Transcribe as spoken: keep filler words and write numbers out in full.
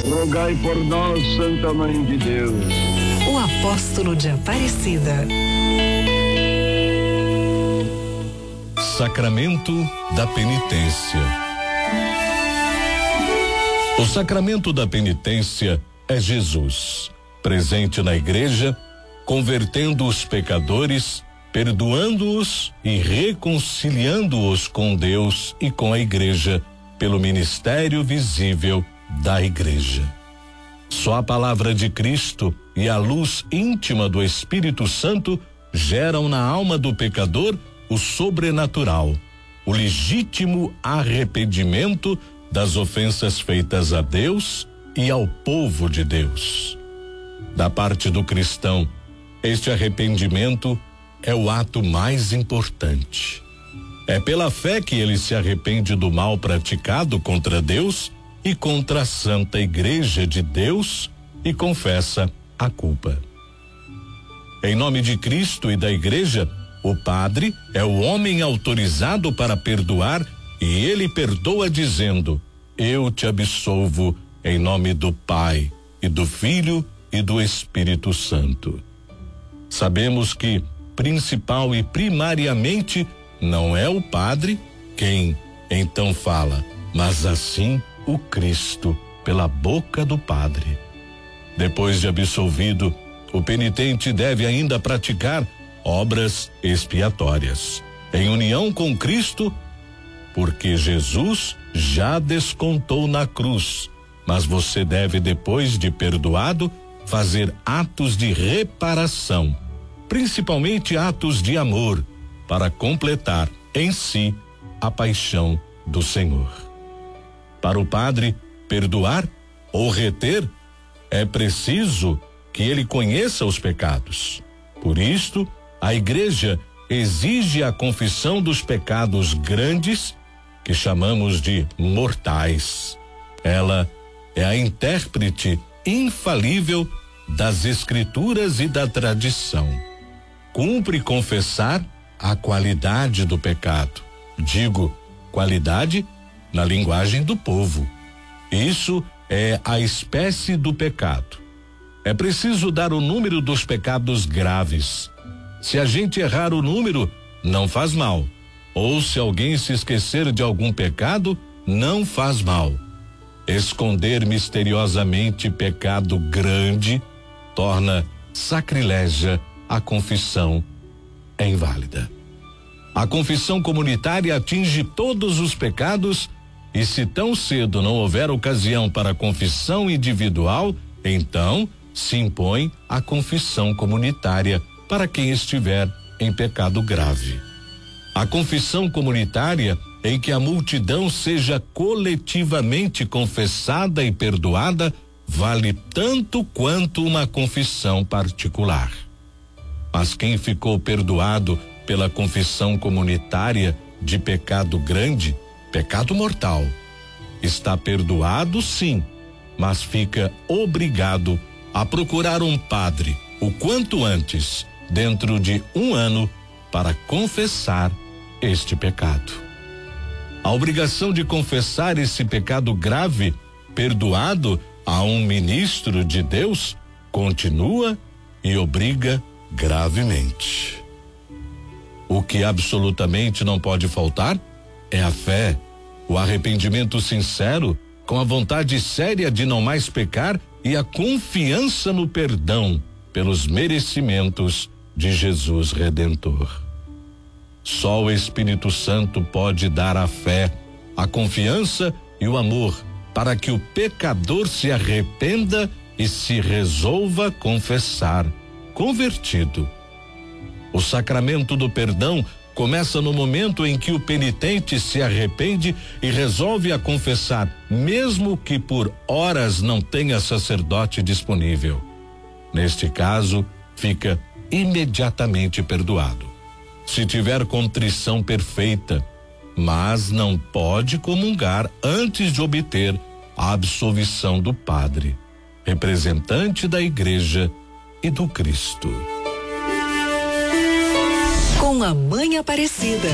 rogai por nós, Santa Mãe de Deus. O apóstolo de Aparecida. Sacramento da penitência. O sacramento da penitência é Jesus, presente na igreja, convertendo os pecadores, perdoando-os e reconciliando-os com Deus e com a igreja pelo ministério visível da igreja. Só a palavra de Cristo e a luz íntima do Espírito Santo geram na alma do pecador o sobrenatural, o legítimo arrependimento das ofensas feitas a Deus e ao povo de Deus. Da parte do cristão, este arrependimento é o ato mais importante. É pela fé que ele se arrepende do mal praticado contra Deus e contra a Santa Igreja de Deus e confessa a culpa. Em nome de Cristo e da Igreja, o padre é o homem autorizado para perdoar e ele perdoa dizendo: eu te absolvo em nome do Pai e do Filho e do Espírito Santo. Sabemos que, principal e primariamente, não é o padre quem então fala, mas assim o Cristo pela boca do padre. Depois de absolvido, o penitente deve ainda praticar obras expiatórias, em união com Cristo, porque Jesus já descontou na cruz, mas você deve, depois de perdoado, fazer atos de reparação, principalmente atos de amor, para completar em si a paixão do Senhor. Para o padre, perdoar ou reter, é preciso que ele conheça os pecados. Por isto, a Igreja exige a confissão dos pecados grandes, que chamamos de mortais. Ela é a intérprete infalível das Escrituras e da tradição. Cumpre confessar a qualidade do pecado. Digo, qualidade na linguagem do povo. Isso é a espécie do pecado. É preciso dar o número dos pecados graves. Se a gente errar o número, não faz mal. Ou se alguém se esquecer de algum pecado, não faz mal. Esconder misteriosamente pecado grande torna sacrilégia a confissão, é inválida. A confissão comunitária atinge todos os pecados e, se tão cedo não houver ocasião para a confissão individual, então se impõe a confissão comunitária para quem estiver em pecado grave. A confissão comunitária, em que a multidão seja coletivamente confessada e perdoada, vale tanto quanto uma confissão particular. Mas quem ficou perdoado pela confissão comunitária de pecado grande, pecado mortal, está perdoado sim, mas fica obrigado a procurar um padre o quanto antes, dentro de um ano, para confessar este pecado. A obrigação de confessar esse pecado grave, perdoado a um ministro de Deus, continua e obriga gravemente. O que absolutamente não pode faltar é a fé, o arrependimento sincero, com a vontade séria de não mais pecar e a confiança no perdão pelos merecimentos de Jesus Redentor. Só o Espírito Santo pode dar a fé, a confiança e o amor para que o pecador se arrependa e se resolva confessar, convertido. O sacramento do perdão começa no momento em que o penitente se arrepende e resolve a confessar, mesmo que por horas não tenha sacerdote disponível. Neste caso, fica imediatamente perdoado. Se tiver contrição perfeita, mas não pode comungar antes de obter a absolvição do padre, representante da Igreja e do Cristo. Com a Mãe Aparecida.